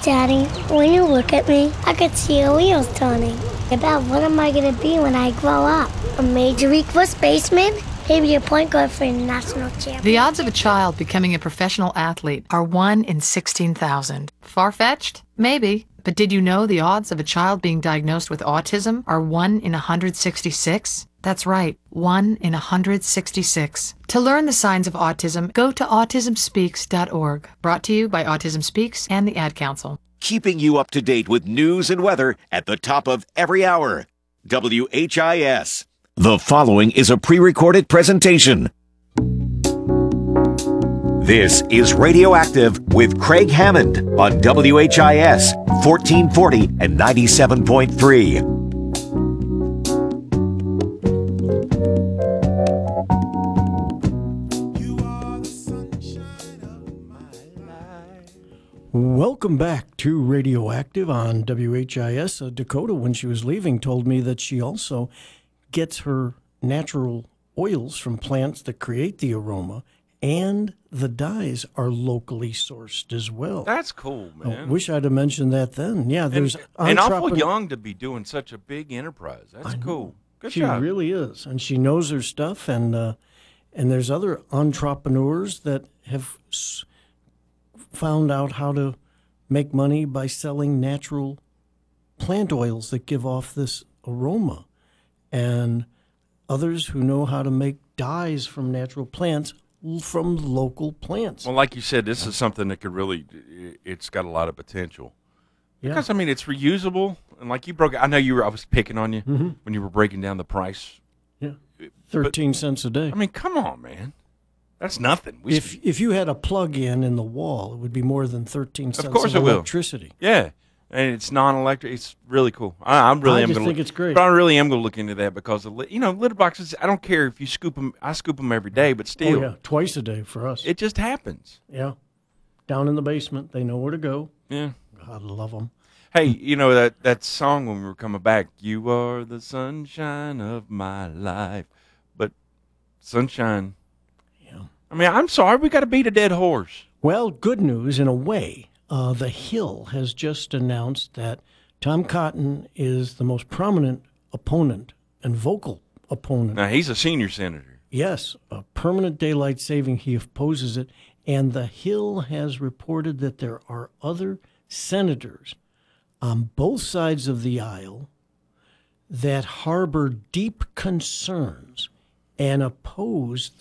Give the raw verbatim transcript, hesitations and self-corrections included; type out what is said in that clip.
Daddy, when you look at me, I could see your wheels turning. About what am I going to be when I grow up? A major league first baseman? Maybe a point guard for a national champion. The odds of a child becoming a professional athlete are one in sixteen thousand. Far-fetched? Maybe. But did you know the odds of a child being diagnosed with autism are one in one hundred sixty-six? That's right, one in one hundred sixty-six. To learn the signs of autism, go to autism speaks dot org. Brought to you by Autism Speaks and the Ad Council. Keeping you up to date with news and weather at the top of every hour. W H I S. The following is a pre-recorded presentation. This is Radioactive with Craig Hammond on W H I S fourteen forty and ninety-seven point three. Welcome back to Radioactive on W H I S. Uh, Dakota, when she was leaving, told me that she also gets her natural oils from plants that create the aroma, and the dyes are locally sourced as well. That's cool, man. I wish I'd have mentioned that then. Yeah, there's and, and awful entrepreneur- young to be doing such a big enterprise. That's cool. Good she job. really is, and she knows her stuff. And uh, and there's other entrepreneurs that have s- found out how to make money by selling natural plant oils that give off this aroma, and others who know how to make dyes from natural plants from local plants. Well, like you said, this is something that could really, it's got a lot of potential. Yeah. Because, I mean, it's reusable. And like you broke, I know you were, I was picking on you Mm-hmm. when you were breaking down the price. Yeah, thirteen cents a day. I mean, come on, man. That's nothing. We if if you had a plug-in in the wall, it would be more than thirteen cents of course of it will. electricity. Yeah. And it's non-electric. It's really cool. I, I'm really I am just gonna think look, it's great. But I really am going to look into that because, of, li- you know, litter boxes, I don't care if you scoop them. I scoop them every day, but still. Oh, yeah, twice a day for us. It just happens. Yeah, down in the basement. They know where to go. Yeah. God, love them. Hey, you know that, that song when we were coming back, you are the sunshine of my life. But sunshine, Yeah. I mean, I'm sorry, we got to beat a dead horse. Well, good news in a way. Uh, the Hill has just announced that Tom Cotton is the most prominent opponent and vocal opponent. Now, he's a senior senator. Yes, a permanent daylight saving. He opposes it. And the Hill has reported that there are other senators on both sides of the aisle that harbor deep concerns and oppose